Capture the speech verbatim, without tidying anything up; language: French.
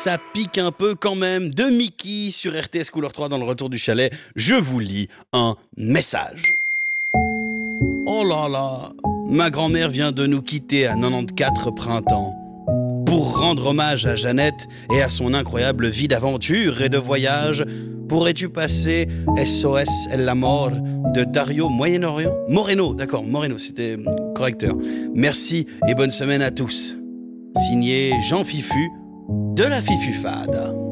ça pique un peu quand même. De Mickey sur R T S Couleur trois dans le retour du chalet. Je vous lis un message. Oh là là, ma grand-mère vient de nous quitter à quatre-vingt-quatorze printemps. Pour rendre hommage à Jeannette et à son incroyable vie d'aventure et de voyage, pourrais-tu passer S O S El Amor de Dario Moyen-Orient Moreno, d'accord, Moreno, c'était correcteur. Merci et bonne semaine à tous. Signé Jean Fifu de la Fifufade.